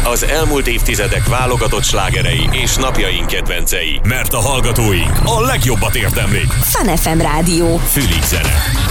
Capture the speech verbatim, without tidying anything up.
Az elmúlt évtizedek válogatott slágerei és napjaink kedvencei. Mert a hallgatóink a legjobbat érdemlik. Fun ef em Rádió. Fülig zene.